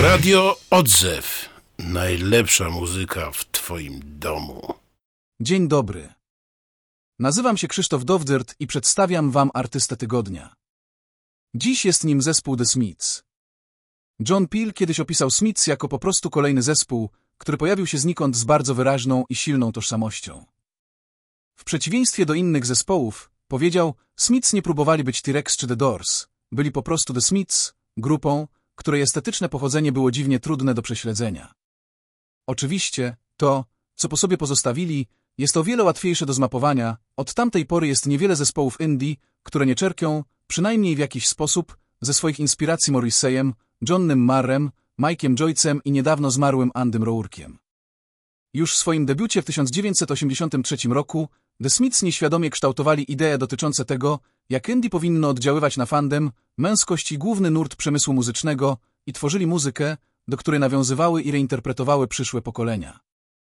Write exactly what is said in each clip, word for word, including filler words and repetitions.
Radio Odzew. Najlepsza muzyka w twoim domu. Dzień dobry. Nazywam się Krzysztof Dowdzert i przedstawiam wam artystę tygodnia. Dziś jest nim zespół The Smiths. John Peel kiedyś opisał Smiths jako po prostu kolejny zespół, który pojawił się znikąd z bardzo wyraźną i silną tożsamością. W przeciwieństwie do innych zespołów, powiedział, Smiths nie próbowali być T-Rex czy The Doors, byli po prostu The Smiths, grupą, której estetyczne pochodzenie było dziwnie trudne do prześledzenia. Oczywiście, to, co po sobie pozostawili, jest o wiele łatwiejsze do zmapowania. Od tamtej pory jest niewiele zespołów indie, które nie czerpią, przynajmniej w jakiś sposób, ze swoich inspiracji Morrisseyem, Johnem Marrem, Mike'iem Joyce'em i niedawno zmarłym Andym Rourke'iem. Już w swoim debiucie w tysiąc dziewięćset osiemdziesiątym trzecim roku The Smiths nieświadomie kształtowali idee dotyczące tego, jak indie powinno oddziaływać na fandom, męskość i główny nurt przemysłu muzycznego i tworzyli muzykę, do której nawiązywały i reinterpretowały przyszłe pokolenia.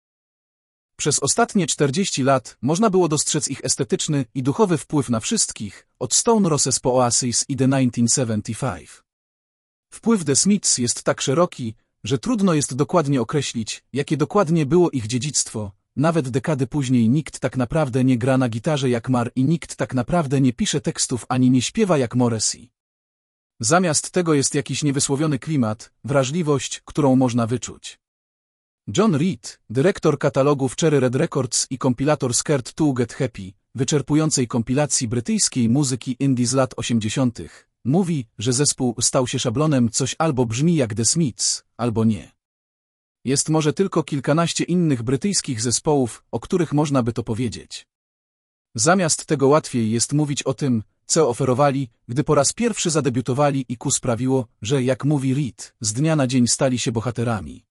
Przez ostatnie czterdzieści lat można było dostrzec ich estetyczny i duchowy wpływ na wszystkich, od Stone Roses po Oasis i The tysiąc dziewięćset siedemdziesiąt pięć. Wpływ The Smiths jest tak szeroki, że trudno jest dokładnie określić, jakie dokładnie było ich dziedzictwo. Nawet dekady później nikt tak naprawdę nie gra na gitarze jak Marr i nikt tak naprawdę nie pisze tekstów ani nie śpiewa jak Morrissey. Zamiast tego jest jakiś niewysłowiony klimat, wrażliwość, którą można wyczuć. John Reid, dyrektor katalogów Cherry Red Records i kompilator Scared to Get Happy, wyczerpującej kompilacji brytyjskiej muzyki indie z lat osiemdziesiątych, mówi, że zespół stał się szablonem, coś albo brzmi jak The Smiths, albo nie. Jest może tylko kilkanaście innych brytyjskich zespołów, o których można by to powiedzieć. Zamiast tego łatwiej jest mówić o tym, co oferowali, gdy po raz pierwszy zadebiutowali i ku sprawiło, że, jak mówi Reid, z dnia na dzień stali się bohaterami.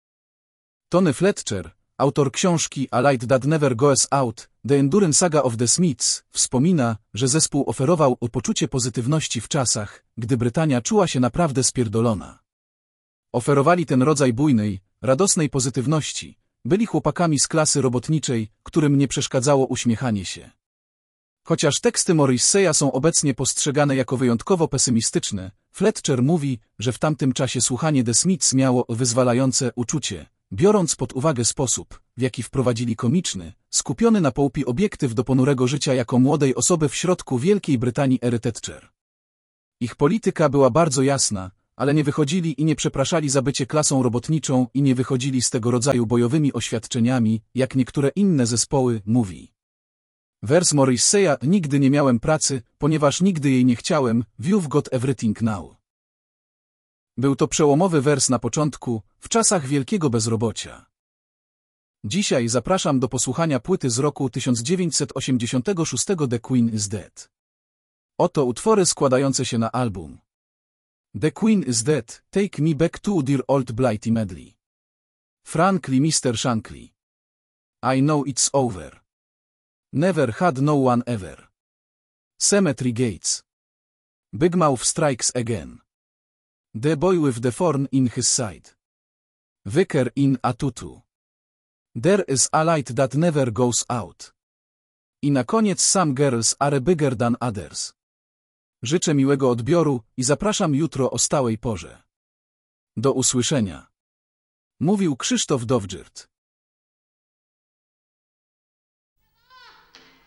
Tony Fletcher, autor książki A Light That Never Goes Out, The Enduring Saga of the Smiths, wspomina, że zespół oferował poczucie pozytywności w czasach, gdy Brytania czuła się naprawdę spierdolona. Oferowali ten rodzaj bujnej, radosnej pozytywności, byli chłopakami z klasy robotniczej, którym nie przeszkadzało uśmiechanie się. Chociaż teksty Morrisseya są obecnie postrzegane jako wyjątkowo pesymistyczne, Fletcher mówi, że w tamtym czasie słuchanie The Smiths miało wyzwalające uczucie, biorąc pod uwagę sposób, w jaki wprowadzili komiczny, skupiony na połupi obiektyw do ponurego życia jako młodej osoby w środku Wielkiej Brytanii ery Thatcher. Ich polityka była bardzo jasna, ale nie wychodzili i nie przepraszali za bycie klasą robotniczą i nie wychodzili z tego rodzaju bojowymi oświadczeniami, jak niektóre inne zespoły, mówi. Wers Morrisseya: nigdy nie miałem pracy, ponieważ nigdy jej nie chciałem, you've got everything now. Był to przełomowy wers na początku, w czasach wielkiego bezrobocia. Dzisiaj zapraszam do posłuchania płyty z roku tysiąc dziewięćset osiemdziesiątego szóstego The Queen is Dead. Oto utwory składające się na album. The Queen is Dead, Take Me Back to Dear Old Blighty Medley. Frankly mister Shankly. I Know It's Over. Never Had No One Ever. Cemetery Gates. Big Mouth Strikes Again. The Boy with the Thorn in His Side. Vicar in a Tutu. There is a light that never goes out. I na koniec Some Girls Are Bigger Than Others. Życzę miłego odbioru i zapraszam jutro o stałej porze. Do usłyszenia. Mówił Krzysztof Dowdzert.